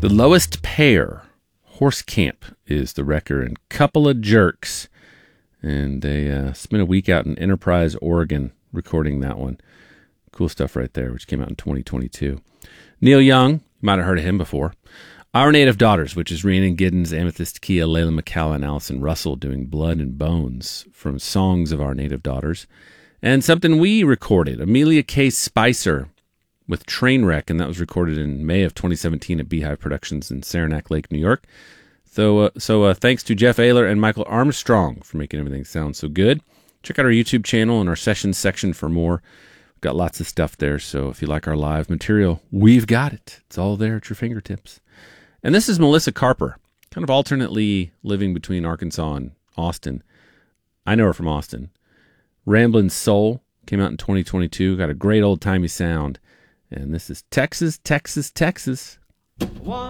The Lowest Pair, Horse Camp, is the record, and Couple of Jerks. And they spent a week out in Enterprise, Oregon, recording that one. Cool stuff right there, which came out in 2022. Neil Young, you might have heard of him before. Our Native Daughters, which is Rhiannon Giddens, Amethyst Kia, Layla McCalla, and Allison Russell doing Blood and Bones from Songs of Our Native Daughters. And something we recorded, Amelia K. Spicer with Trainwreck, and that was recorded in May of 2017 at Beehive Productions in Saranac Lake, New York. So thanks to Jeff Ayler and Michael Armstrong for making everything sound so good. Check out our YouTube channel and our sessions section for more. We've got lots of stuff there, so if you like our live material, we've got it. It's all there at your fingertips. And this is Melissa Carper, kind of alternately living between Arkansas and Austin. I know her from Austin. Ramblin' Soul came out in 2022. Got a great old-timey sound. And this is Texas, Texas, Texas.